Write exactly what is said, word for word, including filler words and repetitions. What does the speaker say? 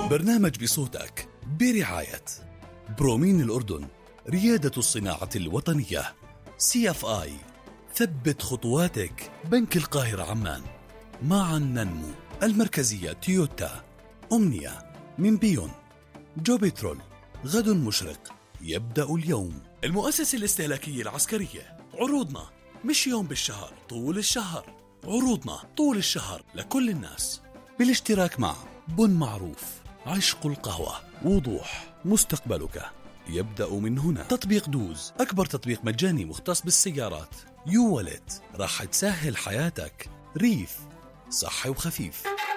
برنامج بصوتك برعاية برومين الأردن، ريادة الصناعة الوطنية. سي اف آي، ثبت خطواتك. بنك القاهرة عمان، معا ننمو. المركزية تويوتا. أمنية من بيون. جو بترول، غد مشرق يبدأ اليوم. المؤسسة الاستهلاكية العسكرية، عروضنا مش يوم بالشهر، طول الشهر. عروضنا طول الشهر لكل الناس، بالاشتراك مع بن معروف، عشق القهوة، وضوح. مستقبلك يبدأ من هنا. تطبيق دوز، أكبر تطبيق مجاني مختص بالسيارات. يو ولد، راح تسهل حياتك. ريف، صحي وخفيف.